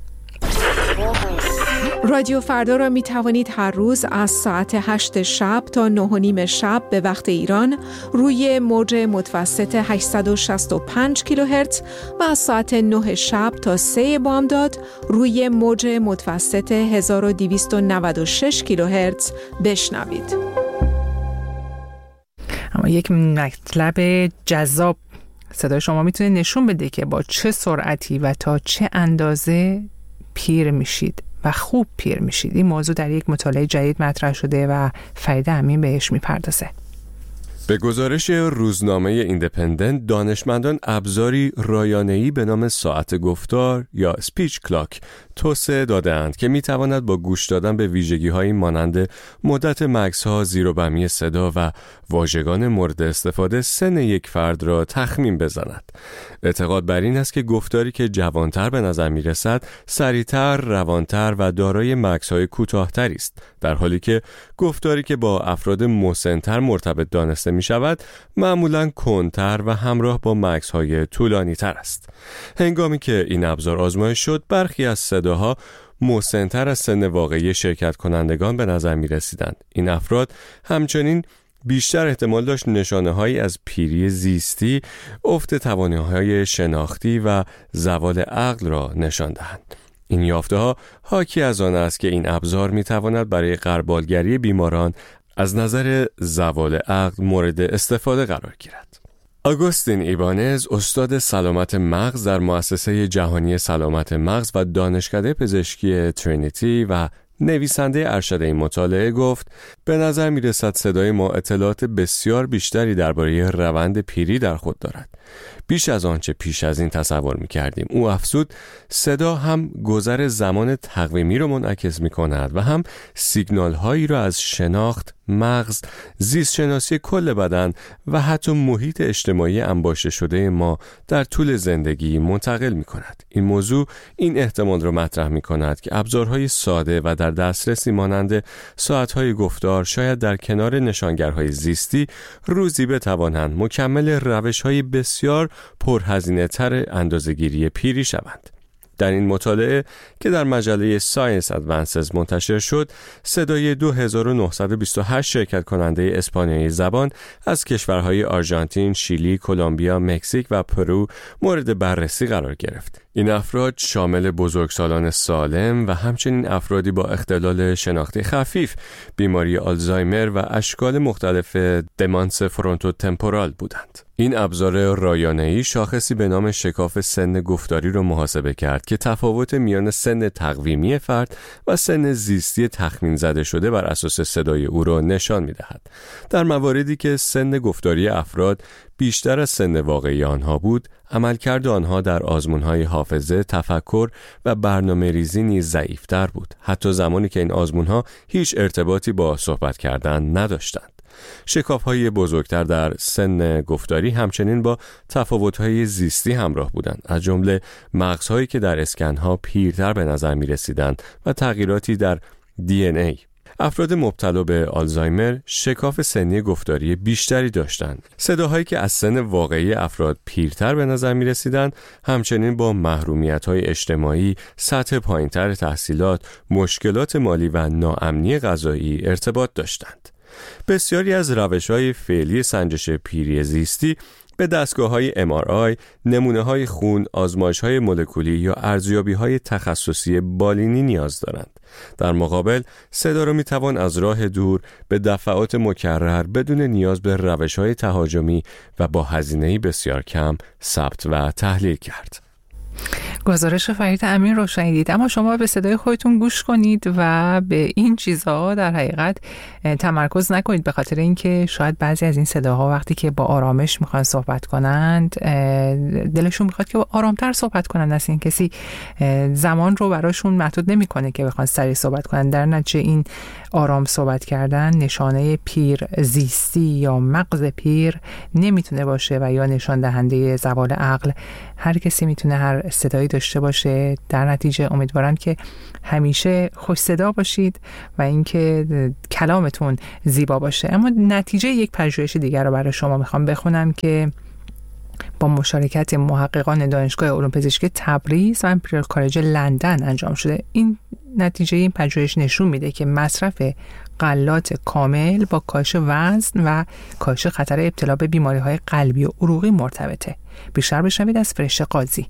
رادیو فردا را می توانید هر روز از ساعت هشت شب تا نه و نیم شب به وقت ایران روی موج متوسط هشتصد و شصت و پنج کیلوهرتز و از ساعت نه شب تا سه بامداد روی موج متوسط هزار و دویست و نود و شش کیلوهرتز بشنوید. اما یک مطلب جذاب، صدای شما میتونه نشون بده که با چه سرعتی و تا چه اندازه پیر میشید و خوب پیر میشید. این موضوع در یک مطالعه جدید مطرح شده و فرید امین بهش میپردازه. به گزارش روزنامه ایندیپندنت، دانشمندان ابزاری رایانه‌ای به نام ساعت گفتار یا سپیچ کلاک توسعه داده‌اند که می‌تواند با گوش دادن به ویژگی‌هایی مانند مدت مکث‌ها، زیر و بمی صدا و واژگان مورد استفاده سن یک فرد را تخمین بزند. اعتقاد بر این است که گفتاری که جوانتر به نظر می‌رسد، سریعتر، روانتر و دارای مکث‌های کوتاه‌تری است، در حالی که گفتاری که با افراد مسن‌تر مرتبط دانسته می‌شود، معمولاً کندتر و همراه با مکث‌های طولانی‌تر است. هنگامی که این ابزار آزمایش شد، برخی از صداها مسن‌تر از سن واقعی شرکت کنندگان به نظر می رسیدند. این افراد همچنین بیشتر احتمال داشت نشانه‌هایی از پیری زیستی، افت توانایی‌های شناختی و زوال عقل را نشان دهند. این یافته‌ها حاکی از آن است که این ابزار می‌تواند برای غربالگری بیماران از نظر زوال عقل مورد استفاده قرار گیرد. آگوستین ایبانز، استاد سلامت مغز در مؤسسه جهانی سلامت مغز و دانشکده پزشکی ترینیتی و نویسنده ارشد این مطالعه، گفت به نظر می رسد صدای ما اطلاعات بسیار بیشتری درباره روند پیری در خود دارد، بیش از آنچه پیش از این تصور می کردیم. او افزود صدا هم گذر زمان تقویمی را منعکس می کند و هم سیگنال هایی را از شناخت، مغز، زیست شناسی کل بدن و حتی محیط اجتماعی انباشته شده ما در طول زندگی منتقل می کند. این موضوع این احتمال را مطرح می کند که ابزارهای ساده و در دسترسی مانند ساعتهای گفتار شاید در کنار نشانگرهای زیستی روزی بتوانند مکمل روش‌های بسیار پرهزینه تر اندازه‌گیری پیری شوند. در این مطالعه که در مجله ساینس ادوانسز منتشر شد، صدای دو هزار و نهصد و بیست و هشت شرکت کننده اسپانیایی زبان از کشورهای آرژانتین، شیلی، کلمبیا، مکزیک و پرو مورد بررسی قرار گرفت. این افراد شامل بزرگسالان سالم و همچنین افرادی با اختلال شناختی خفیف، بیماری آلزایمر و اشکال مختلف دمانس فرونتوتمپورال بودند. این ابزار رایانه‌ای شاخصی به نام شکاف سن گفتاری را محاسبه کرد که تفاوت میان سن تقویمی فرد و سن زیستی تخمین زده شده بر اساس صدای او را نشان می‌دهد. در مواردی که سن گفتاری افراد بیشتر از سن واقعی آنها بود، عملکرد آنها در آزمون‌های حافظه، تفکر و برنامه‌ریزی نیز ضعیف‌تر بود، حتی زمانی که این آزمون‌ها هیچ ارتباطی با صحبت کردن نداشتند. شکاف‌های بزرگتر در سن گفتاری همچنین با تفاوت‌های زیستی همراه بودند، از جمله مغزهایی که در اسکن‌ها پیرتر به نظر می‌رسیدند و تغییراتی در دی ان ای. افراد مبتلا به آلزایمر شکاف سنی گفتاری بیشتری داشتند. صداهایی که از سن واقعی افراد پیرتر به نظر می رسیدند همچنین با محرومیت‌های اجتماعی، سطح پایین‌تر تحصیلات، مشکلات مالی و ناامنی غذایی ارتباط داشتند. بسیاری از روش‌های فعلی سنجش پیری زیستی به دستگاه‌های ام آر آی، نمونه‌های خون، آزمایش‌های مولکولی یا ارزیابی‌های تخصصی بالینی نیاز دارند. در مقابل، صدا را می‌توان از راه دور به دفعات مکرر بدون نیاز به روش‌های تهاجمی و با هزینه‌ای بسیار کم ثبت و تحلیل کرد. گزارش فرید امین رو شنیدید، اما شما به صدای خودتون گوش کنید و به این چیزها در حقیقت تمرکز نکنید، به خاطر اینکه شاید بعضی از این صداها وقتی که با آرامش میخوان صحبت کنند دلشون میخواد که آرامتر صحبت کنند، از این کسی زمان رو براشون محدود نمیکنه که بخوان سریع صحبت کنند. در نتیجه این آرام صحبت کردن نشانه پیر زیستی یا مغز پیر نمیتونه باشه و یا نشان دهنده زوال عقل. هر کسی میتونه هر صدایی داشته باشه. در نتیجه امیدوارم که همیشه خوش صدا باشید و اینکه کلامتون زیبا باشه. اما نتیجه یک پژوهش دیگر رو برای شما میخوام بخونم که با مشارکت محققان دانشگاه علوم پزشکی تبریز و امپریال کالج لندن انجام شده. این نتیجه این پژوهش نشون میده که مصرف غلات کامل با کاهش وزن و کاهش خطر ابتلا به بیماری‌های قلبی و عروقی مرتبطه. بیشتر بشنوید از فرشته قاضی.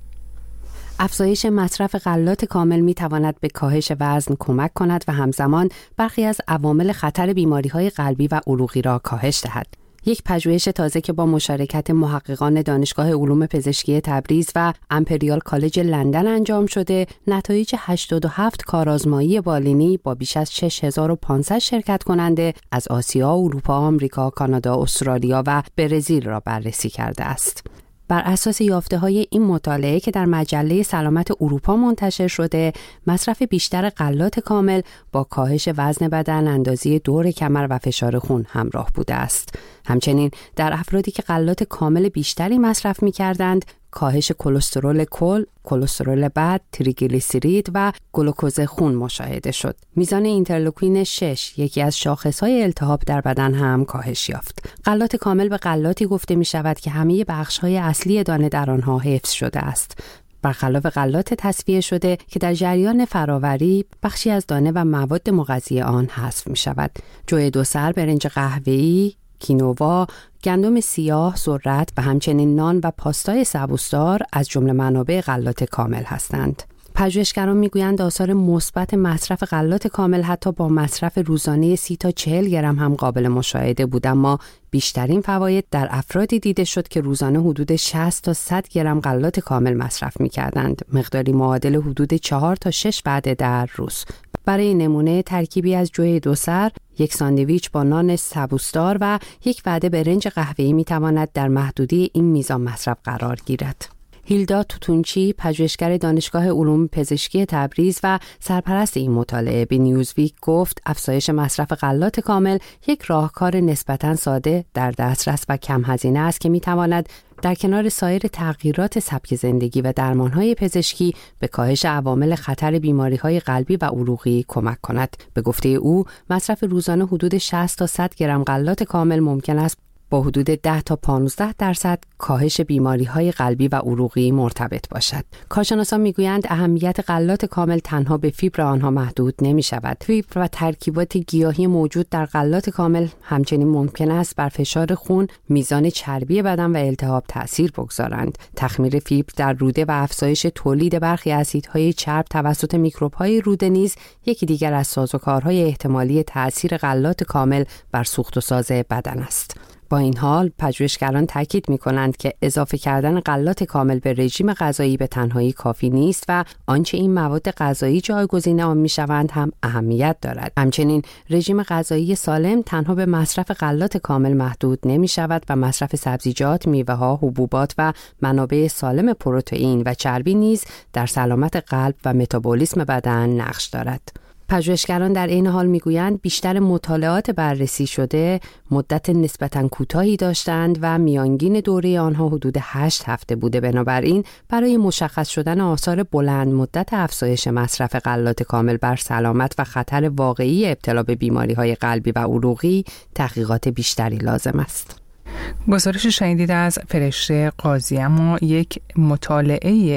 افزایش مصرف غلات کامل می تواند به کاهش وزن کمک کند و همزمان برخی از عوامل خطر بیماری‌های قلبی و عروقی را کاهش دهد. یک پژوهش تازه که با مشارکت محققان دانشگاه علوم پزشکی تبریز و امپریال کالج لندن انجام شده، نتایج هشتاد و هفت کارآزمایی بالینی با بیش از شش هزار و پانصد شرکت کننده از آسیا، اروپا، آمریکا، کانادا، استرالیا و برزیل را بررسی کرده است. بر اساس یافته‌های این مطالعه که در مجله سلامت اروپا منتشر شده، مصرف بیشتر غلات کامل با کاهش وزن بدن، اندازی دور کمر و فشار خون همراه بوده است. همچنین در افرادی که غلات کامل بیشتری مصرف می‌کردند، کاهش کلسترول کل، کلسترول بد، تریگلیسیرید و گلوکوز خون مشاهده شد. میزان اینترلوکین شش، یکی از شاخص‌های التهاب در بدن هم کاهش یافت. غلات کامل به غلاتی گفته می شود که همه بخش‌های اصلی دانه در آنها حفظ شده است، برخلاف غلات تصفیه شده که در جریان فراوری بخشی از دانه و مواد مغذی آن حذف می شود. جوی دو سر، برنج قهوه‌ای، کینوا، گندم سیاه، ذرت و همچنین نان و پاستای سبوسدار از جمله منابع غلات کامل هستند. پژوهشگران میگویند آثار مثبت مصرف غلات کامل حتی با مصرف روزانه سی تا چهل گرم هم قابل مشاهده بود، اما بیشترین فواید در افرادی دیده شد که روزانه حدود شصت تا صد گرم غلات کامل مصرف می‌کردند، مقداری معادل حدود چهار تا شش وعده در روز. برای نمونه ترکیبی از جوی دو سر، یک ساندویچ با نان سبوسدار و یک وعده برنج قهوه‌ای می‌تواند در محدوده این میزان مصرف قرار گیرد. هیلدا توتونچی، پژوهشگر دانشگاه علوم پزشکی تبریز و سرپرست این مطالعه، به نیوزویک گفت افزایش مصرف غلات کامل یک راهکار نسبتاً ساده، در دسترس و کم هزینه است که می‌تواند در کنار سایر تغییرات سبک زندگی و درمان‌های پزشکی به کاهش عوامل خطر بیماری‌های قلبی و عروقی کمک کند. به گفته او، مصرف روزانه حدود شصت تا صد گرم غلات کامل ممکن است با حدود ده تا پانزده درصد کاهش بیماری‌های قلبی و عروقی مرتبط باشد. کارشناسان میگویند اهمیت غلات کامل تنها به فیبر آنها محدود نمی‌شود. فیبر و ترکیبات گیاهی موجود در غلات کامل همچنین ممکن است بر فشار خون، میزان چربی بدن و التهاب تأثیر بگذارند. تخمیر فیبر در روده و افزایش تولید برخی اسیدهای چرب توسط میکروب‌های روده نیز یکی دیگر از سازوکارهای احتمالی تأثیر غلات کامل بر سوخت و ساز بدن است. با این حال پژوهشگران تاکید می‌کنند که اضافه کردن غلات کامل به رژیم غذایی به تنهایی کافی نیست و آنچه این مواد غذایی جایگزین آن می‌شوند هم اهمیت دارد. همچنین رژیم غذایی سالم تنها به مصرف غلات کامل محدود نمی‌شود و مصرف سبزیجات، میوه‌ها، حبوبات و منابع سالم پروتئین و چربی نیز در سلامت قلب و متابولیسم بدن نقش دارد. پژوهشگران در این حال میگویند بیشتر مطالعات بررسی شده مدت نسبتاً کوتاهی داشتند و میانگین دوره آنها حدود هشت هفته بوده. بنابراین برای مشخص شدن آثار بلند مدت افزایش مصرف غلات کامل بر سلامت و خطر واقعی ابتلا به بیماری‌های قلبی و عروقی تحقیقات بیشتری لازم است. گزارش شنیدید از فرشته قاضی. اما یک مطالعه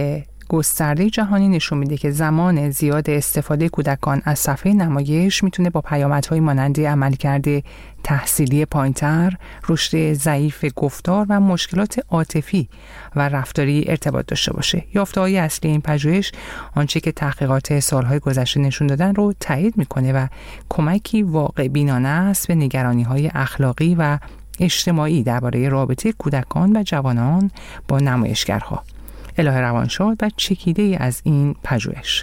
گسترده جهانی نشون میده که زمان زیاد استفاده کودکان از صفحه نمایش میتونه با پیامدهای مانند عملکرد تحصیلی پایین‌تر، رشد ضعیف گفتار و مشکلات عاطفی و رفتاری ارتباط داشته باشه. یافته‌های اصلی این پژوهش آنچه که تحقیقات سالهای گذشته نشون دادن رو تایید میکنه و کمکی واقع بینانه است به نگرانی‌های اخلاقی و اجتماعی درباره رابطه کودکان و جوانان با نمایشگرها. الهه روانشاد و چکیده از این پژوهش.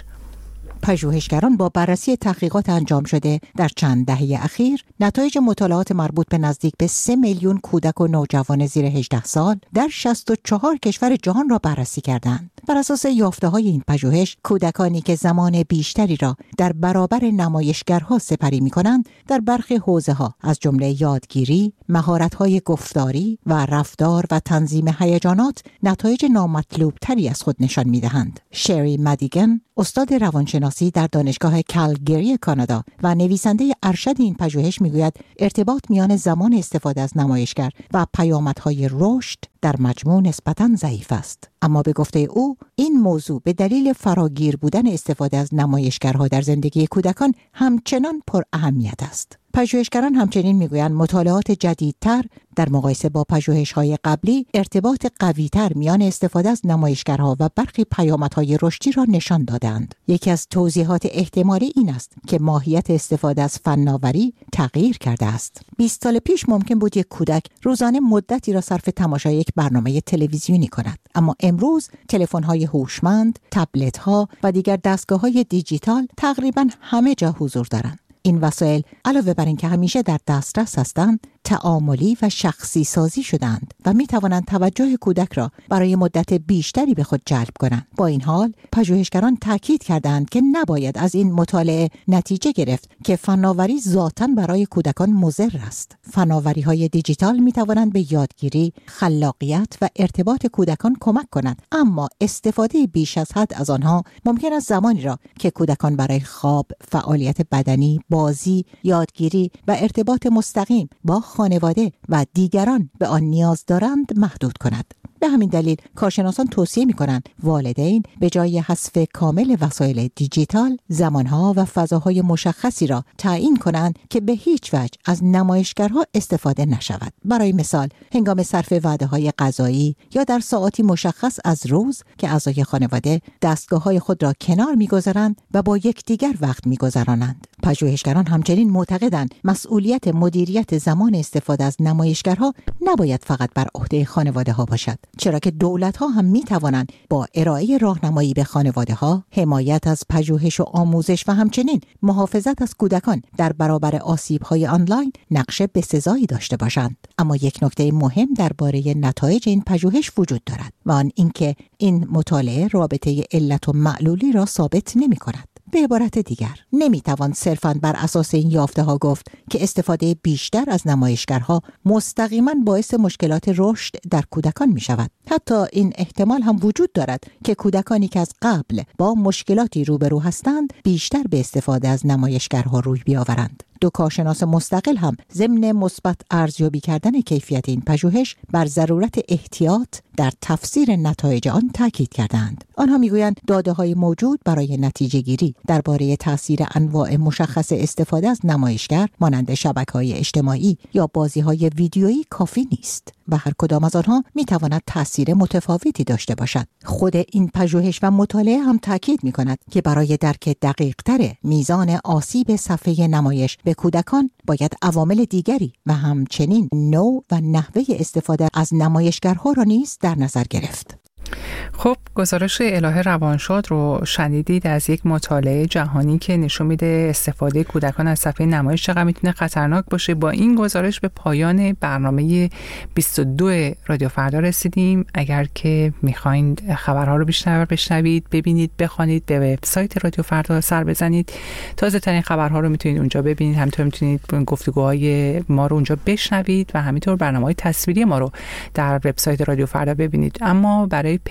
پژوهشگران با بررسی تحقیقات انجام شده در چند دهه اخیر نتایج مطالعات مربوط به نزدیک به سه میلیون کودک و نوجوان زیر هجده سال در شصت و چهار کشور جهان را بررسی کردند. بر اساس یافته‌های این پژوهش، کودکانی که زمان بیشتری را در برابر نمایشگرها سپری می‌کنند، در برخی حوزه‌ها از جمله یادگیری، مهارت‌های گفتاری و رفتار و تنظیم هیجانات نتایج نامطلوب‌تری از خود نشان می‌دهند. شری مدیگن، استاد روانشناسی در دانشگاه کالگری کانادا و نویسنده ارشد این پژوهش میگوید ارتباط میان زمان استفاده از نمایشگر و پیامدهای رشد در مجموع نسبتاً ضعیف است. اما به گفته او این موضوع به دلیل فراگیر بودن استفاده از نمایشگرها در زندگی کودکان همچنان پر اهمیت است. پژوهشگران همچنین میگویند مطالعات جدیدتر در مقایسه با پژوهش‌های قبلی ارتباط قوی‌تر میان استفاده از نمایشگرها و برخی پیامدهای رشدی را نشان دادند. یکی از توضیحات احتمالی این است که ماهیت استفاده از فناوری تغییر کرده است. بیست سال پیش ممکن بود یک کودک روزانه مدتی را صرف تماشای یک برنامه تلویزیونی کند، اما امروز تلفن‌های هوشمند، تبلت‌ها و دیگر دستگاه‌های دیجیتال تقریباً همه جا حضور دارند. این وسایل علاوه بر اینکه همیشه در دسترس هستند، تعاملی و شخصی سازی شدند و می توانند توجه کودک را برای مدت بیشتری به خود جلب کنند. با این حال، پژوهشگران تاکید کردند که نباید از این مطالعه نتیجه گرفت که فناوری ذاتاً برای کودکان مضر است. فناوری‌های دیجیتال می توانند به یادگیری، خلاقیت و ارتباط کودکان کمک کنند، اما استفاده بیش از حد از آنها ممکن است زمانی را که کودکان برای خواب، فعالیت بدنی، بازی، یادگیری و ارتباط مستقیم با خانواده و دیگران به آن نیاز دارند محدود کند. به همین دلیل کارشناسان توصیه می‌کنند والدین به جای حذف کامل وسایل دیجیتال، زمانها و فضاهای مشخصی را تعیین کنند که به هیچ وجه از نمایشگرها استفاده نشود. برای مثال، هنگام صرف وعده‌های غذایی یا در ساعاتی مشخص از روز که اعضای خانواده دستگاه‌های خود را کنار می‌گذارند و با یکدیگر وقت می‌گذرانند. پژوهشگران همچنین معتقدند مسئولیت مدیریت زمان استفاده از نمایشگرها نباید فقط بر عهده خانواده‌ها باشد، چرا که دولت‌ها هم می‌توانند با ارائه راهنمایی به خانواده‌ها، حمایت از پژوهش و آموزش و همچنین محافظت از کودکان در برابر آسیب‌های آنلاین نقش بسزایی داشته باشند. اما یک نکته مهم درباره نتایج این پژوهش وجود دارد و آن اینکه این مطالعه رابطه علت و معلولی را ثابت نمی‌کند. به عبارت دیگر، نمیتوان صرفاً بر اساس این یافته ها گفت که استفاده بیشتر از نمایشگرها مستقیما باعث مشکلات رشد در کودکان می شود. حتی این احتمال هم وجود دارد که کودکانی که از قبل با مشکلاتی روبرو هستند بیشتر به استفاده از نمایشگرها روی بیاورند. دو کارشناس مستقل هم ضمن مثبت ارزیابی کردن کیفیت این پژوهش بر ضرورت احتیاط در تفسیر نتایج آن تاکید کردند. آنها میگویند داده‌های موجود برای نتیجه گیری درباره تاثیر انواع مشخص استفاده از نمایشگر مانند شبکه‌های اجتماعی یا بازی‌های ویدیویی کافی نیست و هر کدام از آنها میتواند تاثیر متفاوتی داشته باشد. خود این پژوهش و مطالعه هم تاکید می‌کند که برای درک دقیق‌تر میزان آسیب صفحه نمایش به کودکان باید عوامل دیگری و همچنین نوع و نحوه استفاده از نمایشگرها را نیز در نظر گرفت. خب، گزارش الهه روانشاد رو شنیدید از یک مطالعه جهانی که نشون میده استفاده کودکان از صفحه نمایش چقدر میتونه خطرناک باشه. با این گزارش به پایان برنامه بیست و دو رادیو فردا رسیدیم. اگر که میخواین خبرها رو بیشتر بشنوید، ببینید، بخوانید، به وبسایت رادیو فردا سر بزنید. تازه ترین خبرها رو میتونید اونجا ببینید. همینطور میتونید گفتگوهای ما رو اونجا بشنوید و همینطور برنامه‌های تصویری ما رو در وبسایت رادیو فردا ببینید. اما برای پیوستن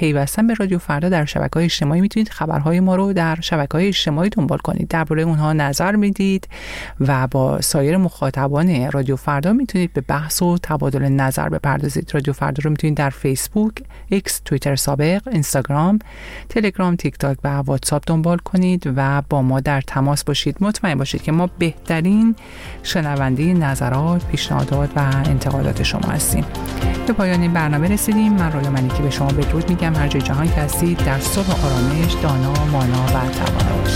به رادیو فردا در شبکه‌های اجتماعی میتونید خبرهای ما رو در شبکه‌های اجتماعی دنبال کنید، درباره اونها نظر میدید و با سایر مخاطبان رادیو فردا میتونید به بحث و تبادل نظر بپردازید. رادیو فردا رو میتونید در فیسبوک، ایکس، توییتر سابق، اینستاگرام، تلگرام، تیک تاک و واتساپ دنبال کنید و با ما در تماس باشید. مطمئن باشید که ما بهترین شنونده نظرات، پیشنهادات و انتقادات شما هستیم. به پایان این برنامه رسیدیم. من رویا ملیکی به شما بدرود میگم. هر جای جهان که هستید در صلح و آرامش، دانا، مانا و توانا باشید.